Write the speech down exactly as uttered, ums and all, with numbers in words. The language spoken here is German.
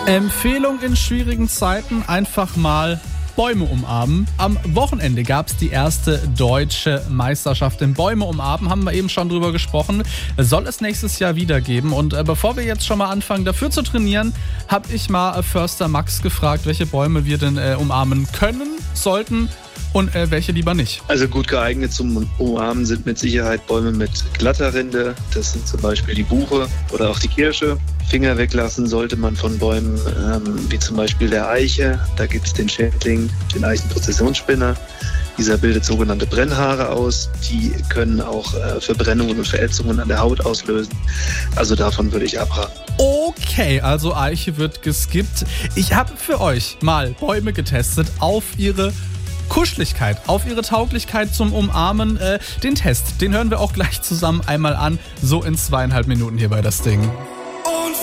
Empfehlung in schwierigen Zeiten: einfach mal Bäume umarmen. Am Wochenende gab es die erste deutsche Meisterschaft im Bäume umarmen, haben wir eben schon drüber gesprochen. Soll es nächstes Jahr wieder geben. Und äh, bevor wir jetzt schon mal anfangen, dafür zu trainieren, habe ich mal äh, Förster Max gefragt, welche Bäume wir denn äh, umarmen können, sollten und äh, welche lieber nicht. Also gut geeignet zum Umarmen sind mit Sicherheit Bäume mit glatter Rinde. Das sind zum Beispiel die Buche oder auch die Kirsche. Finger weglassen sollte man von Bäumen ähm, wie zum Beispiel der Eiche. Da gibt es den Schädling, den Eichenprozessionsspinner. Dieser bildet sogenannte Brennhaare aus. Die können auch äh, Verbrennungen und Verätzungen an der Haut auslösen. Also davon würde ich abraten. Okay, also Eiche wird geskippt. Ich habe für euch mal Bäume getestet auf ihre Kuscheligkeit, auf ihre Tauglichkeit zum Umarmen. Äh, den Test, den hören wir auch gleich zusammen einmal an, so in zweieinhalb Minuten hier bei Das Ding.